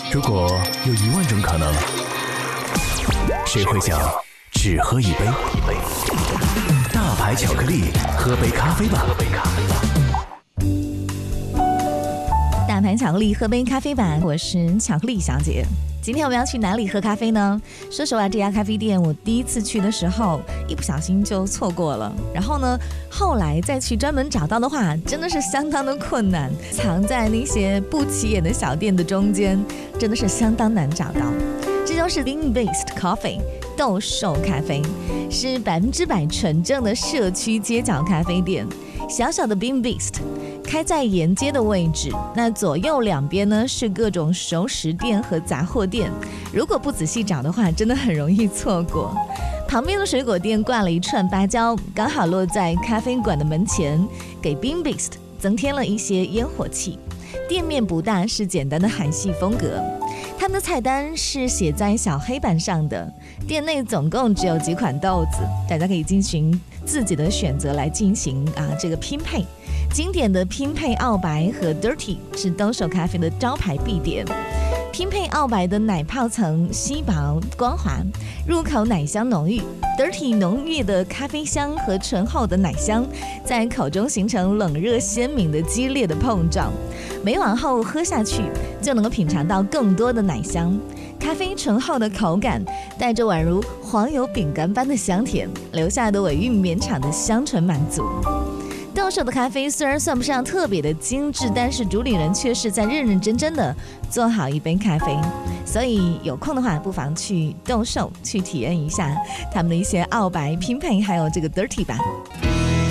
如果有10000种可能，谁会想只喝一杯？大牌巧克力，喝杯咖啡吧。 大牌巧克力，喝杯咖啡吧。我是巧克力小姐。今天我们要去哪里喝咖啡呢？说实话，这家咖啡店我第一次去的时候，一不小心就错过了。然后呢，后来再去专门找到的话，真的是相当的困难，藏在那些不起眼的小店的中间，真的是相当难找到。这就是 Bean-Based Coffee 豆售咖啡，是100%纯正的社区街角咖啡店。小小的 Bean-Based 开在沿街的位置，那左右两边呢是各种熟食店和杂货店，如果不仔细找的话，真的很容易错过。旁边的水果店挂了一串芭蕉，刚好落在咖啡馆的门前，给 Bean-Based 增添了一些烟火气。店面不大，是简单的韩系风格。他们的菜单是写在小黑板上的，店内总共只有几款豆子，大家可以进行自己的选择来进行这个拼配。经典的拼配澳白和 Dirty 是豆售咖啡的招牌必点。拼配澳白的奶泡层稀薄光滑，入口奶香浓郁， Dirty 浓郁的咖啡香和醇厚的奶香在口中形成冷热鲜明的激烈的碰撞，每碗后喝下去就能够品尝到更多的奶香，咖啡醇厚的口感带着宛如黄油饼干般的香甜，留下的尾韵绵长的香醇满足。豆售的咖啡虽然算不上特别的精致，但是主理人却是在认认真真的做好一杯咖啡，所以有空的话不妨去豆售去体验一下他们的一些澳白拼配还有这个 Dirty 吧。